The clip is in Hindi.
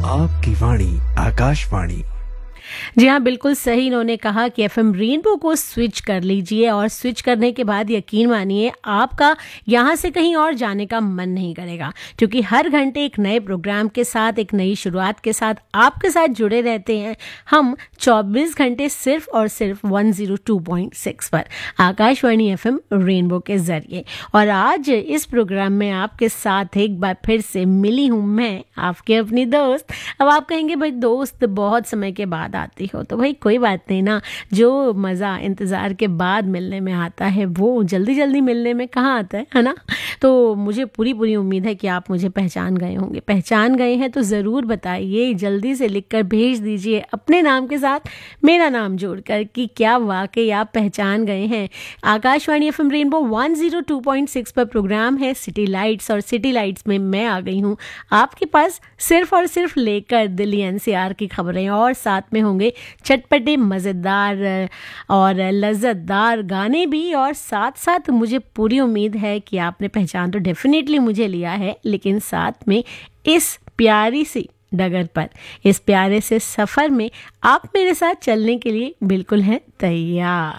आपकी वाणी आकाशवाणी। जी हाँ, बिल्कुल सही इन्होंने कहा कि एफएम रेनबो को स्विच कर लीजिए और स्विच करने के बाद यकीन मानिए आपका यहाँ से कहीं और जाने का मन नहीं करेगा, क्योंकि हर घंटे एक नए प्रोग्राम के साथ, एक नई शुरुआत के साथ आपके साथ जुड़े रहते हैं हम 24 घंटे सिर्फ और सिर्फ 102.6 पर आकाशवाणी एफएम रेनबो के जरिए। और आज इस प्रोग्राम में आपके साथ एक बार फिर से मिली हूँ मैं, आपके अपनी दोस्त। अब आप कहेंगे भाई दोस्त बहुत समय के बाद आती हो, तो भाई कोई बात नहीं ना, जो मज़ा इंतज़ार के बाद मिलने में आता है वो जल्दी जल्दी मिलने में कहाँ आता है ना। तो मुझे पूरी उम्मीद है कि आप मुझे पहचान गए होंगे। पहचान गए हैं तो ज़रूर बताइए, जल्दी से लिखकर भेज दीजिए अपने नाम के साथ मेरा नाम जोड़कर कि क्या वाकई आप पहचान गए हैं। आकाशवाणी एफएम रेनबो 102.6 पर प्रोग्राम है सिटी लाइट्स, और सिटी लाइट्स में मैं आ गई हूँ आपके पास सिर्फ और सिर्फ लेकर दिल्ली एनसीआर की खबरें, और साथ में होंगे चटपटे मज़ेदार और लज्जतदार गाने भी। और साथ साथ मुझे पूरी उम्मीद है कि आपने पहचान तो डेफिनेटली मुझे लिया है, लेकिन साथ में इस प्यारी सी डगर पर, इस प्यारे से सफ़र में आप मेरे साथ चलने के लिए बिल्कुल हैं तैयार।